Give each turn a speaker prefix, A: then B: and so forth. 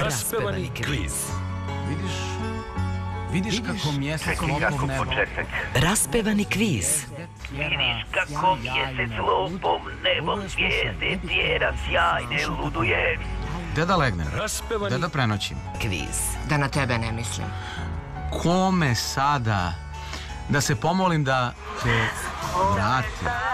A: Raspevani kviz.
B: Vidiš kako mjesec lopov nebo.
C: Raspevani kviz.
D: Vidiš kako mjesec lopom nebom zvijezde tjera sjajne luduje.
B: Gde da legnem?
A: Raspevani
B: Gde da prenoćim?
C: Kviz.
E: Da na tebe ne mislim.
B: Kome sada? Da se pomolim da te vrati.